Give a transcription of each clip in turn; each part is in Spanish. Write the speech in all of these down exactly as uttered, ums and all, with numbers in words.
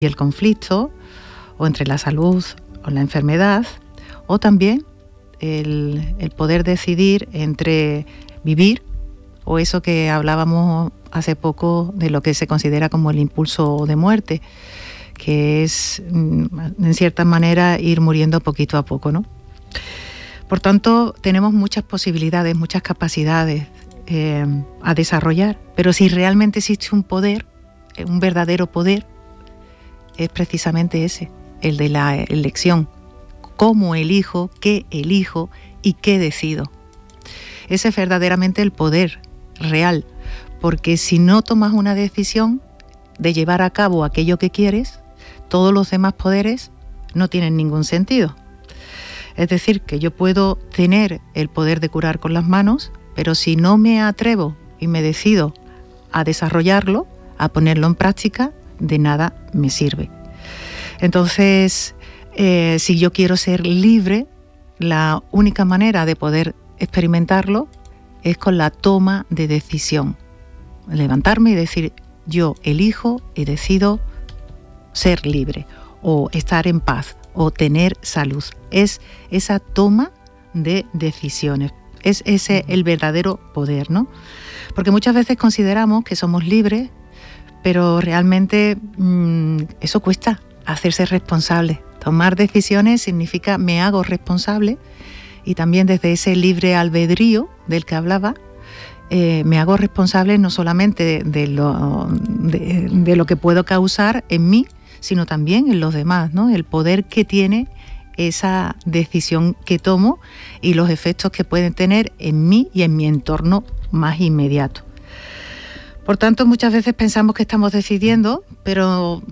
y el conflicto, o entre la salud o la enfermedad, o también el, el poder decidir entre vivir o eso que hablábamos hace poco de lo que se considera como el impulso de muerte, que es, en cierta manera, ir muriendo poquito a poco, ¿no? Por tanto, tenemos muchas posibilidades, muchas capacidades eh, a desarrollar, pero si realmente existe un poder, un verdadero poder, es precisamente ese, el de la elección. Cómo elijo, qué elijo y qué decido. Ese es verdaderamente el poder real, porque si no tomas una decisión de llevar a cabo aquello que quieres, todos los demás poderes no tienen ningún sentido. Es decir, que yo puedo tener el poder de curar con las manos, pero si no me atrevo y me decido a desarrollarlo, a ponerlo en práctica, de nada me sirve. Entonces, eh, si yo quiero ser libre, la única manera de poder experimentarlo es con la toma de decisión. Levantarme y decir, yo elijo y decido ser libre, o estar en paz, o tener salud. Es esa toma de decisiones. Es ese el verdadero poder, ¿no? Porque muchas veces consideramos que somos libres, pero realmente mmm, eso cuesta, hacerse responsable. Tomar decisiones significa me hago responsable, y también desde ese libre albedrío del que hablaba, eh, me hago responsable no solamente de lo, de, de lo que puedo causar en mí, sino también en los demás, ¿no? El poder que tiene esa decisión que tomo y los efectos que pueden tener en mí y en mi entorno más inmediato. Por tanto, muchas veces pensamos que estamos decidiendo, pero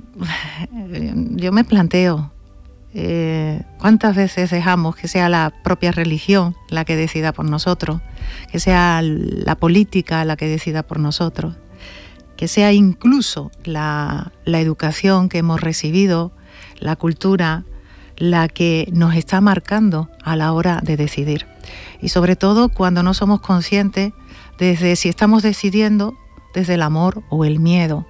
yo me planteo, eh, ¿cuántas veces dejamos que sea la propia religión la que decida por nosotros? Que sea la política la que decida por nosotros, que sea incluso la, la educación que hemos recibido, la cultura, la que nos está marcando a la hora de decidir. Y sobre todo cuando no somos conscientes desde si estamos decidiendo desde el amor o el miedo.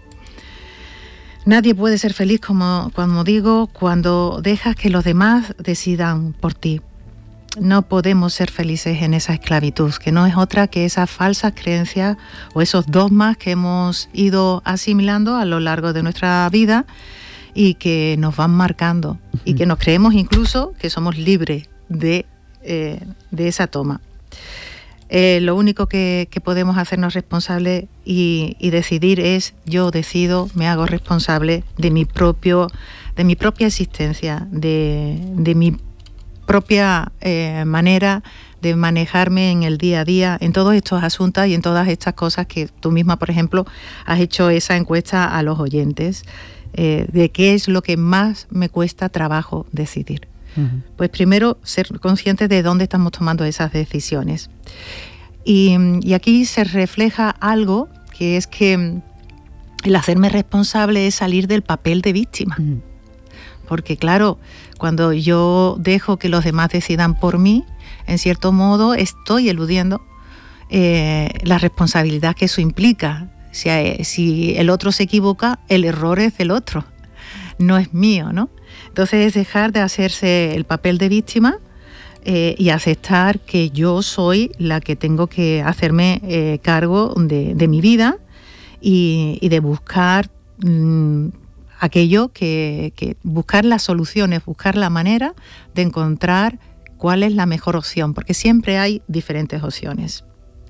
Nadie puede ser feliz, como, como digo, cuando dejas que los demás decidan por ti. No podemos ser felices en esa esclavitud, que no es otra que esas falsas creencias o esos dogmas que hemos ido asimilando a lo largo de nuestra vida y que nos van marcando, uh-huh. y que nos creemos incluso que somos libres de, eh, de esa toma. Eh, lo único que, que podemos hacernos responsables y, y decidir es yo decido, me hago responsable de mi propio, de mi propia existencia, de, de mi propia eh, manera de manejarme en el día a día, en todos estos asuntos y en todas estas cosas que tú misma, por ejemplo, has hecho esa encuesta a los oyentes, eh, de qué es lo que más me cuesta trabajo decidir. Uh-huh. Pues primero, ser conscientes de dónde estamos tomando esas decisiones. Y, y aquí se refleja algo, que es que el hacerme responsable es salir del papel de víctima. Uh-huh. Porque claro, cuando yo dejo que los demás decidan por mí, en cierto modo estoy eludiendo eh, la responsabilidad que eso implica. Si, si el otro se equivoca, el error es del otro, no es mío, ¿no? Entonces es dejar de hacerse el papel de víctima eh, y aceptar que yo soy la que tengo que hacerme eh, cargo de, de mi vida y, y de buscar mmm, aquello que, que buscar las soluciones, buscar la manera de encontrar cuál es la mejor opción, porque siempre hay diferentes opciones.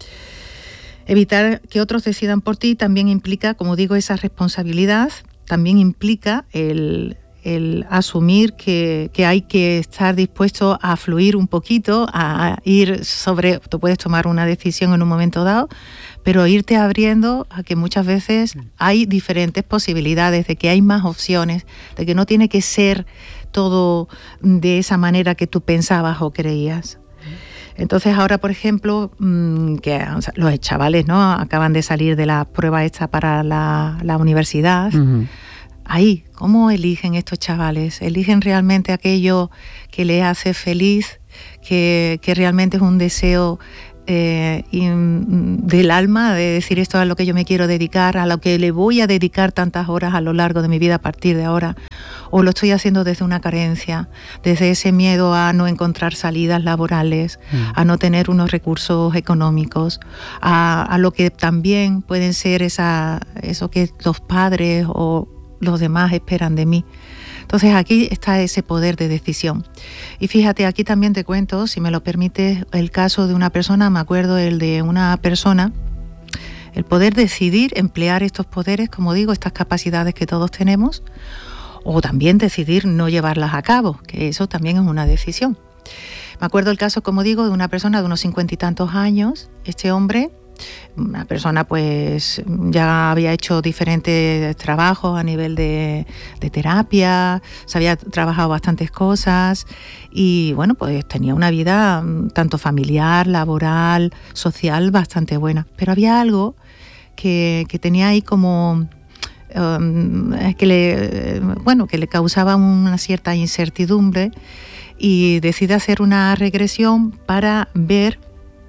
Evitar que otros decidan por ti también implica, como digo, esa responsabilidad, también implica el, el asumir que, que hay que estar dispuesto a fluir un poquito, a ir sobre, tú puedes tomar una decisión en un momento dado, pero irte abriendo a que muchas veces hay diferentes posibilidades, de que hay más opciones, de que no tiene que ser todo de esa manera que tú pensabas o creías. Entonces ahora, por ejemplo, que o sea, los chavales, ¿no?, acaban de salir de la prueba esta para la, la universidad. Uh-huh. Ahí, ¿cómo eligen estos chavales? ¿Eligen realmente aquello que les hace feliz, que, que realmente es un deseo eh, y, del alma, de decir esto es a lo que yo me quiero dedicar, a lo que le voy a dedicar tantas horas a lo largo de mi vida a partir de ahora, o lo estoy haciendo desde una carencia, desde ese miedo a no encontrar salidas laborales, mm. a no tener unos recursos económicos, a, a lo que también pueden ser esa, eso que los padres o los demás esperan de mí. Entonces aquí está ese poder de decisión. Y fíjate, aquí también te cuento, si me lo permites, el caso de una persona, me acuerdo el de una persona, el poder decidir emplear estos poderes, como digo, estas capacidades que todos tenemos, o también decidir no llevarlas a cabo, que eso también es una decisión. Me acuerdo el caso, como digo, de una persona de unos cincuenta y tantos años. Este hombre, una persona pues ya había hecho diferentes trabajos a nivel de, de terapia, se había trabajado bastantes cosas y bueno, pues tenía una vida tanto familiar, laboral, social bastante buena. Pero había algo que, que tenía ahí como... Um, que le, bueno, que le causaba una cierta incertidumbre y decide hacer una regresión para ver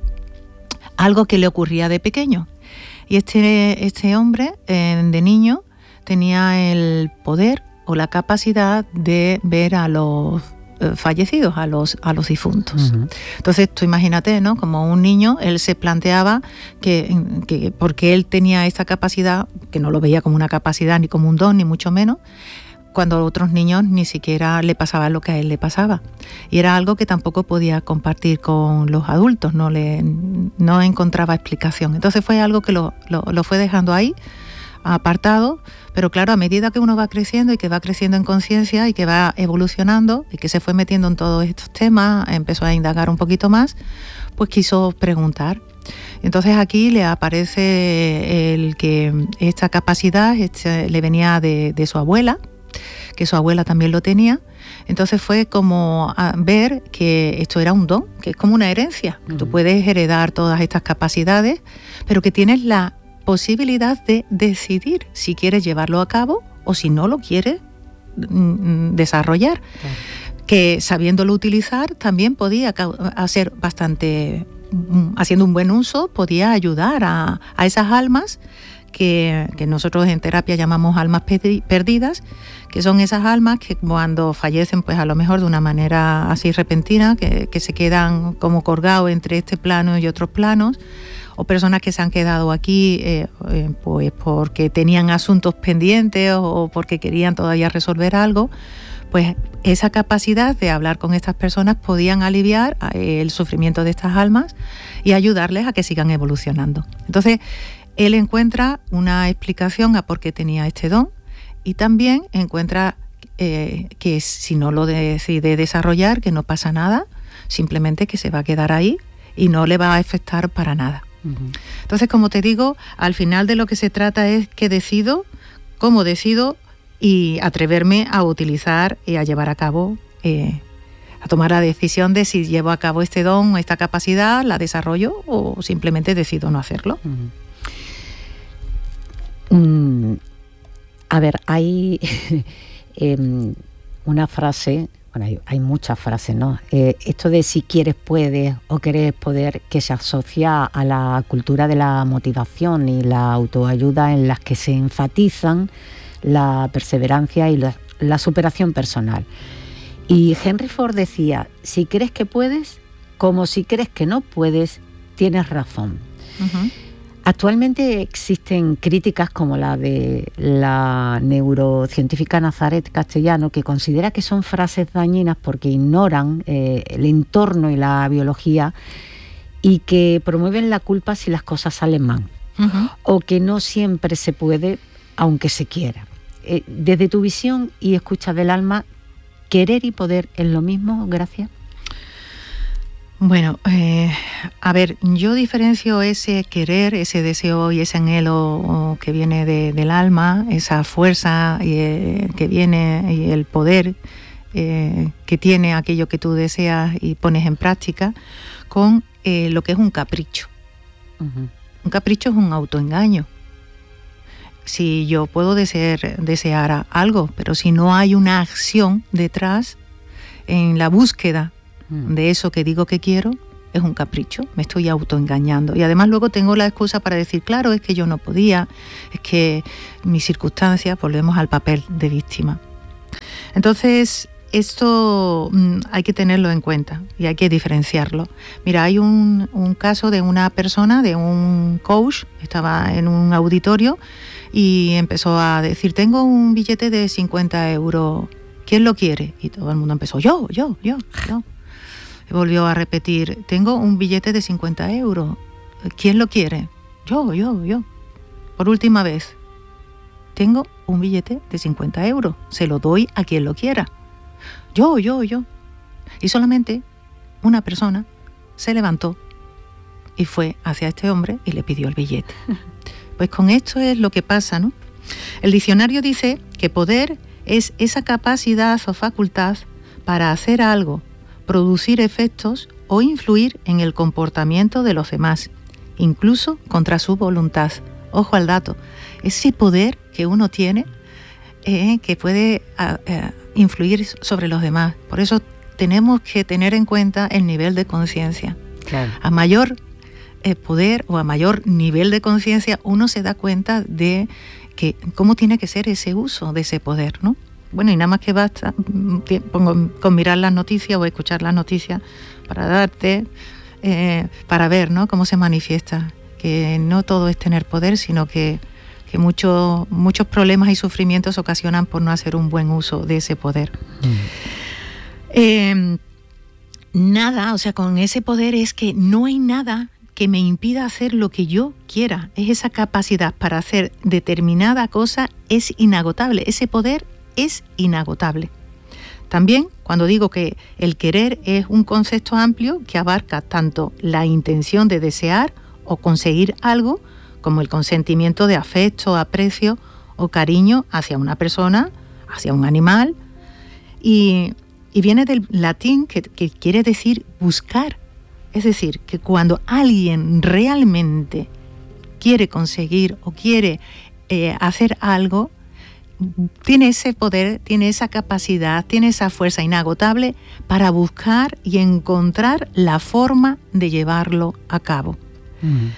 algo que le ocurría de pequeño. Y este, este hombre, eh, de niño, tenía el poder o la capacidad de ver a los eh, fallecidos, a los, a los difuntos. Uh-huh. Entonces, tú imagínate, ¿no? Como un niño, él se planteaba que, que porque él tenía esta capacidad, que no lo veía como una capacidad, ni como un don, ni mucho menos, cuando a otros niños ni siquiera le pasaba lo que a él le pasaba. Y era algo que tampoco podía compartir con los adultos, no, le, no encontraba explicación. Entonces fue algo que lo, lo, lo fue dejando ahí, apartado, pero claro, a medida que uno va creciendo y que va creciendo en conciencia y que va evolucionando y que se fue metiendo en todos estos temas, empezó a indagar un poquito más, pues quiso preguntar. Entonces aquí le aparece el que esta capacidad este, le venía de, de su abuela, que su abuela también lo tenía. Entonces fue como a ver que esto era un don, que es como una herencia. Uh-huh. Tú puedes heredar todas estas capacidades, pero que tienes la posibilidad de decidir si quieres llevarlo a cabo o si no lo quieres mm, desarrollar. Uh-huh. Que sabiéndolo utilizar también podía hacer bastante, haciendo un buen uso, podía ayudar a, a esas almas Que, que nosotros en terapia llamamos almas perdidas, que son esas almas que cuando fallecen, pues a lo mejor de una manera así repentina, que, que se quedan como colgados entre este plano y otros planos, o personas que se han quedado aquí eh, eh, pues porque tenían asuntos pendientes o porque querían todavía resolver algo, pues esa capacidad de hablar con estas personas podían aliviar el sufrimiento de estas almas y ayudarles a que sigan evolucionando. Entonces, él encuentra una explicación a por qué tenía este don y también encuentra eh, que si no lo decide desarrollar, que no pasa nada, simplemente que se va a quedar ahí y no le va a afectar para nada. Uh-huh. Entonces, como te digo, al final de lo que se trata es que decido, cómo decido y atreverme a utilizar y a llevar a cabo, eh, a tomar la decisión de si llevo a cabo este don, esta capacidad, la desarrollo o simplemente decido no hacerlo. Uh-huh. Mm, a ver, hay eh, una frase, bueno, hay, hay muchas frases, ¿no? Eh, esto de si quieres puedes o querer poder, que se asocia a la cultura de la motivación y la autoayuda, en las que se enfatizan la perseverancia y la, la superación personal. Y Henry Ford decía, si crees que puedes, como si crees que no puedes, tienes razón. Uh-huh. Actualmente existen críticas como la de la neurocientífica Nazaret Castellano, que considera que son frases dañinas porque ignoran eh, el entorno y la biología y que promueven la culpa si las cosas salen mal. Uh-huh. O que no siempre se puede, aunque se quiera. Eh, desde tu visión y escucha del alma, ¿querer y poder es lo mismo? Gracias. Bueno, eh, a ver, yo diferencio ese querer, ese deseo y ese anhelo que viene de, del alma, esa fuerza eh, que viene y el poder eh, que tiene aquello que tú deseas y pones en práctica, con eh, lo que es un capricho. Uh-huh. Un capricho es un autoengaño. Si yo puedo desear, desear algo, pero si no hay una acción detrás en la búsqueda de eso que digo que quiero, es un capricho, me estoy autoengañando. Y además luego tengo la excusa para decir, claro, es que yo no podía, es que mis circunstancias, volvemos al papel de víctima. Entonces, esto mmm, hay que tenerlo en cuenta y hay que diferenciarlo. Mira, hay un, un caso de una persona, de un coach, estaba en un auditorio y empezó a decir, tengo un billete de cincuenta euros, ¿quién lo quiere? Y todo el mundo empezó, yo, yo, yo, yo. Y volvió a repetir, tengo un billete de cincuenta euros, ¿quién lo quiere? Yo, yo, yo. Por última vez, tengo un billete de cincuenta euros, se lo doy a quien lo quiera. Yo, yo, yo. Y solamente una persona se levantó y fue hacia este hombre y le pidió el billete. Pues con esto es lo que pasa, ¿no? El diccionario dice que poder es esa capacidad o facultad para hacer algo, producir efectos o influir en el comportamiento de los demás, incluso contra su voluntad. Ojo al dato, ese poder que uno tiene eh, que puede eh, influir sobre los demás. Por eso tenemos que tener en cuenta el nivel de conciencia. Claro. A mayor eh, poder o a mayor nivel de conciencia, uno se da cuenta de que cómo tiene que ser ese uso de ese poder, ¿no? Bueno, y nada más que basta pongo, con mirar las noticias o escuchar las noticias para darte, eh, para ver, ¿no?, cómo se manifiesta. Que no todo es tener poder, sino que, que mucho, muchos problemas y sufrimientos ocasionan por no hacer un buen uso de ese poder. Mm. Eh, nada, o sea, con ese poder es que no hay nada que me impida hacer lo que yo quiera. Es esa capacidad para hacer determinada cosa, es inagotable. Ese poder es inagotable. También, cuando digo que el querer es un concepto amplio que abarca tanto la intención de desear o conseguir algo, como el consentimiento de afecto, aprecio o cariño hacia una persona, hacia un animal, y, y viene del latín que, que quiere decir buscar. Es decir, que cuando alguien realmente quiere conseguir o quiere eh, hacer algo, tiene ese poder, tiene esa capacidad, tiene esa fuerza inagotable para buscar y encontrar la forma de llevarlo a cabo. Uh-huh.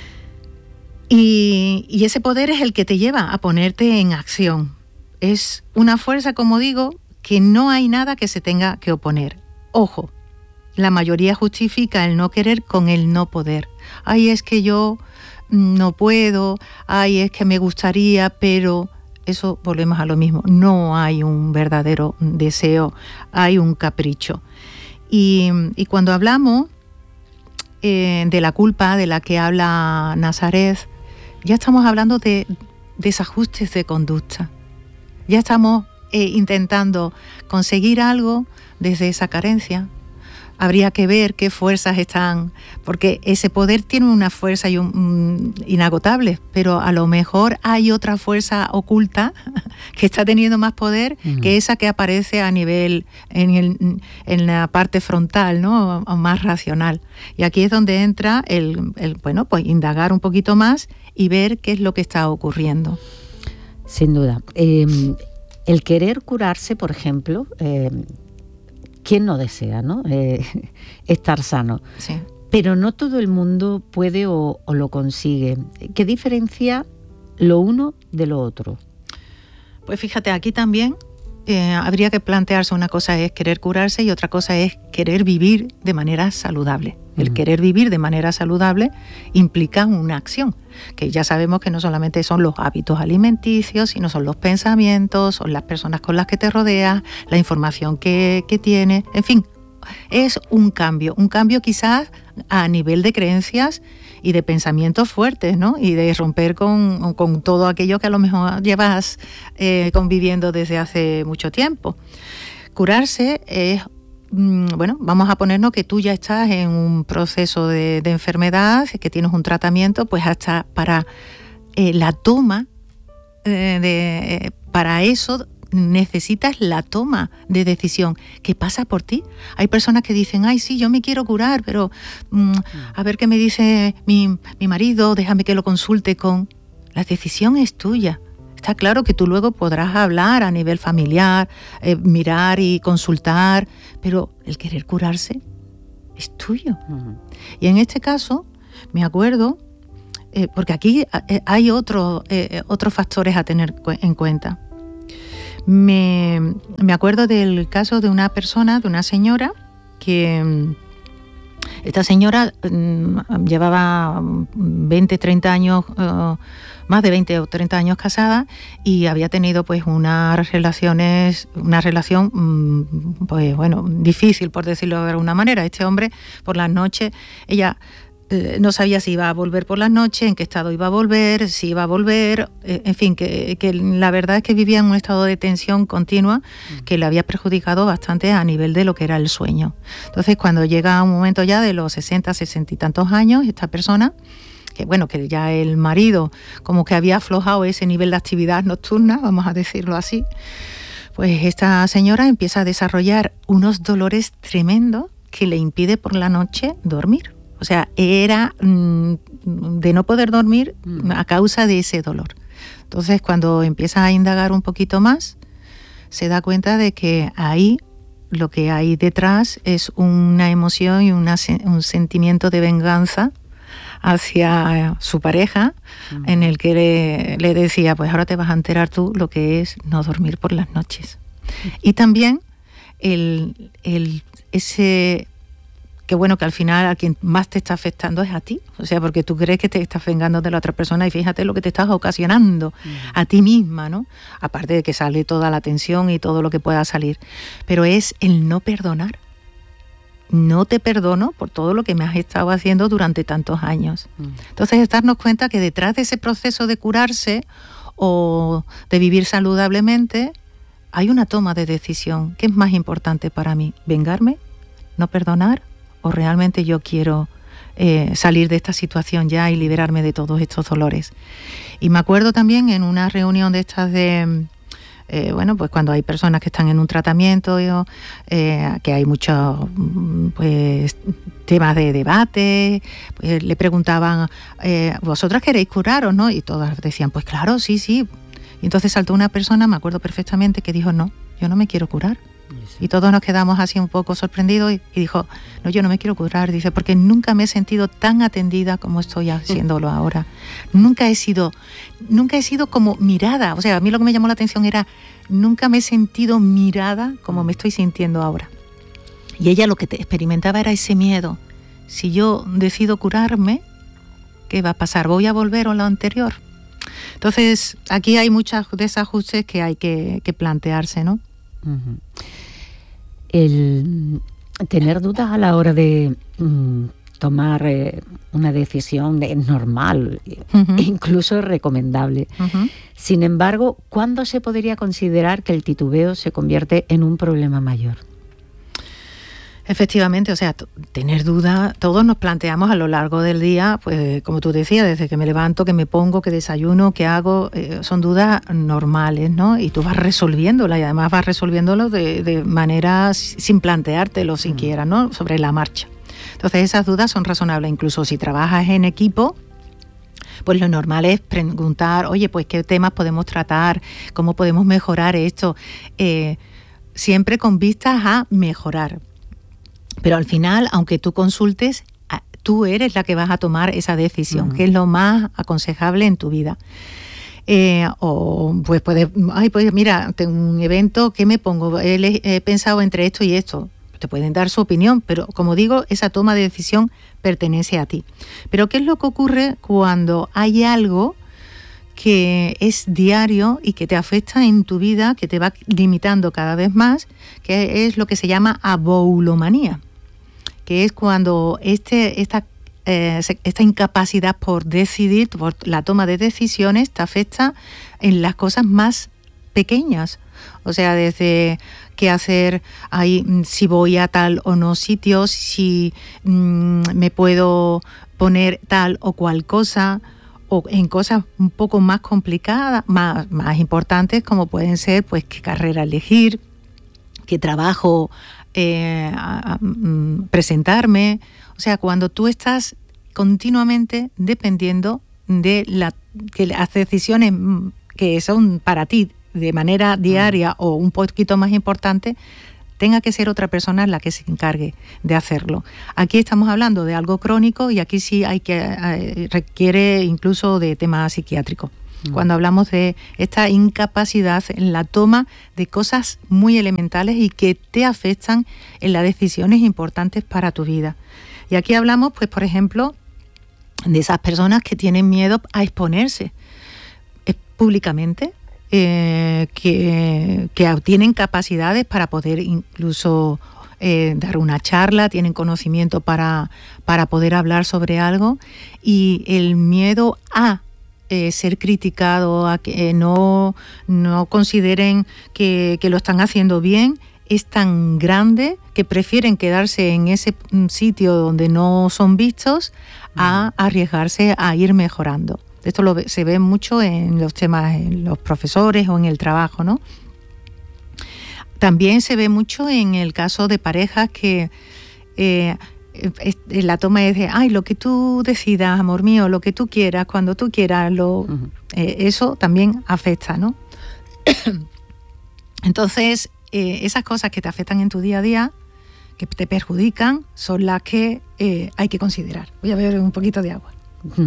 Y, y ese poder es el que te lleva a ponerte en acción. Es una fuerza, como digo, que no hay nada que se tenga que oponer. Ojo, la mayoría justifica el no querer con el no poder. Ay, es que yo no puedo, ay, es que me gustaría, pero eso volvemos a lo mismo. No hay un verdadero deseo, hay un capricho. Y, y cuando hablamos eh, de la culpa de la que habla Nazaret, ya estamos hablando de desajustes de conducta. Ya estamos eh, intentando conseguir algo desde esa carencia. Habría que ver qué fuerzas están, porque ese poder tiene una fuerza y un, um, inagotable, pero a lo mejor hay otra fuerza oculta que está teniendo más poder uh-huh. que esa que aparece a nivel, en, el, en la parte frontal, ¿no?, o más racional. Y aquí es donde entra el, el, bueno, pues indagar un poquito más y ver qué es lo que está ocurriendo. Sin duda. Eh, el querer curarse, por ejemplo, eh, ¿quién no desea, no? Eh, estar sano? Sí. Pero no todo el mundo puede o, o lo consigue. ¿Qué diferencia lo uno de lo otro? Pues fíjate, aquí también eh, habría que plantearse, una cosa es querer curarse y otra cosa es querer vivir de manera saludable. El uh-huh. querer vivir de manera saludable implica una acción, que ya sabemos que no solamente son los hábitos alimenticios, sino son los pensamientos, son las personas con las que te rodeas, la información que, que tienes, en fin, es un cambio, un cambio quizás a nivel de creencias y de pensamientos fuertes, ¿no? Y de romper con, con todo aquello que a lo mejor llevas eh, conviviendo desde hace mucho tiempo. Curarse es, bueno, vamos a ponernos que tú ya estás en un proceso de, de enfermedad, que tienes un tratamiento, pues hasta para eh, la toma, eh, de, eh, para eso necesitas la toma de decisión que pasa por ti. Hay personas que dicen, ay, sí, yo me quiero curar, pero mm, a ver qué me dice mi, mi marido, déjame que lo consulte con... La decisión es tuya. Está claro que tú luego podrás hablar a nivel familiar, eh, mirar y consultar, pero el querer curarse es tuyo. Uh-huh. Y en este caso, me acuerdo, eh, porque aquí hay otro, eh, otros factores a tener en cuenta. Me, me acuerdo del caso de una persona, de una señora, que esta señora um, llevaba veinte, treinta años, uh, más de veinte o treinta años casada, y había tenido pues unas relaciones, una relación um, pues bueno, difícil, por decirlo de alguna manera. Este hombre, por las noches, ella eh, no sabía si iba a volver por las noches, en qué estado iba a volver, si iba a volver, eh, en fin, que, que la verdad es que vivía en un estado de tensión continua que le había perjudicado bastante a nivel de lo que era el sueño. Entonces, cuando llega un momento ya de los sesenta, sesenta y tantos años, esta persona, que bueno, que ya el marido como que había aflojado ese nivel de actividad nocturna, vamos a decirlo así, pues esta señora empieza a desarrollar unos dolores tremendos que le impide por la noche dormir. O sea, era mmm, de no poder dormir a causa de ese dolor. Entonces, cuando empieza a indagar un poquito más, se da cuenta de que ahí lo que hay detrás es una emoción y una, un sentimiento de venganza hacia su pareja, uh-huh. en el que le, le decía, pues ahora te vas a enterar tú lo que es no dormir por las noches. Uh-huh. Y también el, el, ese... que bueno, que al final a quien más te está afectando es a ti. O sea, porque tú crees que te estás vengando de la otra persona y fíjate lo que te estás ocasionando uh-huh. a ti misma, ¿no? Aparte de que sale toda la tensión y todo lo que pueda salir. Pero es el no perdonar. No te perdono por todo lo que me has estado haciendo durante tantos años. Uh-huh. Entonces, es darnos cuenta que detrás de ese proceso de curarse o de vivir saludablemente, hay una toma de decisión. ¿Qué es más importante para mí? ¿Vengarme? ¿No perdonar? ¿O realmente yo quiero eh, salir de esta situación ya y liberarme de todos estos dolores? Y me acuerdo también en una reunión de estas de, eh, bueno, pues cuando hay personas que están en un tratamiento, eh, que hay muchos pues, temas de debate, pues le preguntaban, eh, ¿vosotras queréis curaros, no? Y todas decían, pues claro, sí, sí. Y entonces saltó una persona, me acuerdo perfectamente, que dijo, no, yo no me quiero curar. Y todos nos quedamos así un poco sorprendidos y, y dijo, no, yo no me quiero curar, dice, porque nunca me he sentido tan atendida como estoy haciéndolo ahora. Nunca he sido, nunca he sido como mirada, o sea, a mí lo que me llamó la atención era, nunca me he sentido mirada como me estoy sintiendo ahora. Y ella lo que te experimentaba era ese miedo. Si yo decido curarme, ¿qué va a pasar? ¿Voy a volver a lo anterior? Entonces, aquí hay muchos desajustes que hay que, que plantearse, ¿no? Uh-huh. El tener dudas a la hora de mm, tomar eh, una decisión es normal, uh-huh. e incluso es recomendable. Uh-huh. Sin embargo, ¿cuándo se podría considerar que el titubeo se convierte en un problema mayor? Efectivamente, o sea, t- tener dudas, todos nos planteamos a lo largo del día, pues como tú decías, desde que me levanto, que me pongo, que desayuno, que hago, eh, son dudas normales, ¿no? Y tú vas resolviéndolas y además vas resolviéndolo de, de manera sin planteártelo siquiera, ¿no? Sobre la marcha. Entonces esas dudas son razonables, incluso si trabajas en equipo, pues lo normal es preguntar, oye, pues qué temas podemos tratar, cómo podemos mejorar esto, eh, siempre con vistas a mejorar. Pero al final, aunque tú consultes, tú eres la que vas a tomar esa decisión, uh-huh. que es lo más aconsejable en tu vida. Eh, o pues puedes, ay, pues mira, tengo un evento, ¿qué me pongo? He, he pensado entre esto y esto. Te pueden dar su opinión, pero como digo, esa toma de decisión pertenece a ti. Pero ¿qué es lo que ocurre cuando hay algo que es diario y que te afecta en tu vida, que te va limitando cada vez más, que es lo que se llama aboulomanía, que es cuando este, esta, eh, esta incapacidad por decidir, por la toma de decisiones, te afecta en las cosas más pequeñas. O sea, desde qué hacer, ahí, si voy a tal o no sitios, si mmm, me puedo poner tal o cual cosa, o en cosas un poco más complicadas, más, más importantes, como pueden ser, pues, qué carrera elegir, qué trabajo eh, a, a, presentarme. O sea, cuando tú estás continuamente dependiendo de la, que las decisiones que son para ti de manera diaria o un poquito más importante, tenga que ser otra persona la que se encargue de hacerlo. Aquí estamos hablando de algo crónico y aquí sí hay que eh, requiere incluso de tema psiquiátrico. Mm. Cuando hablamos de esta incapacidad en la toma de cosas muy elementales y que te afectan en las decisiones importantes para tu vida. Y aquí hablamos, pues, por ejemplo, de esas personas que tienen miedo a exponerse eh, públicamente, eh, que, que tienen capacidades para poder incluso eh, dar una charla, tienen conocimiento para, para poder hablar sobre algo, y el miedo a eh, ser criticado, a que eh, no, no consideren que, que lo están haciendo bien, es tan grande que prefieren quedarse en ese sitio donde no son vistos a arriesgarse a ir mejorando. Esto lo, se ve mucho en los temas, en los profesores o en el trabajo, ¿no? También se ve mucho en el caso de parejas que eh, la toma es de, ay, lo que tú decidas, amor mío, lo que tú quieras, cuando tú quieras, lo, uh-huh. eh, eso también afecta, ¿no? Entonces, Eh, esas cosas que te afectan en tu día a día, que te perjudican, son las que eh, hay que considerar. Voy a beber un poquito de agua.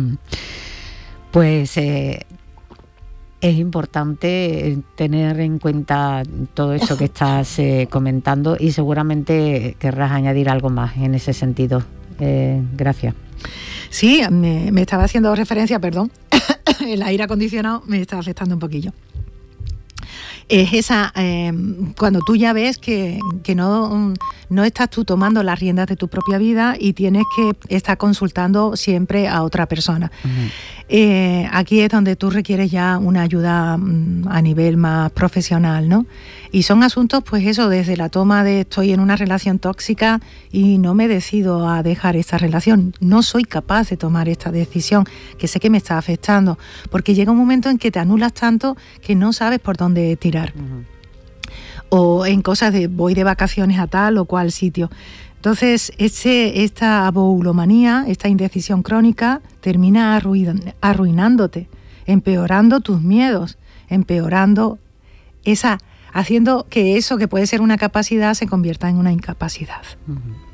Pues eh, es importante tener en cuenta todo eso que estás eh, comentando, y seguramente querrás añadir algo más en ese sentido. Eh, gracias. Sí, me, me estaba haciendo referencia, perdón, el aire acondicionado me está afectando un poquillo. Es esa, eh, cuando tú ya ves que, que no, no estás tú tomando las riendas de tu propia vida y tienes que estar consultando siempre a otra persona. Uh-huh. Eh, aquí es donde tú requieres ya una ayuda mm, a nivel más profesional, ¿no? Y son asuntos, pues eso, desde la toma de estoy en una relación tóxica y no me decido a dejar esta relación, no soy capaz de tomar esta decisión, que sé que me está afectando, porque llega un momento en que te anulas tanto que no sabes por dónde tirar. Uh-huh. O en cosas de voy de vacaciones a tal o cual sitio. Entonces, ese, esta aboulomanía, esta indecisión crónica, termina arruin, arruinándote, empeorando tus miedos, empeorando esa, haciendo que eso que puede ser una capacidad se convierta en una incapacidad. Uh-huh.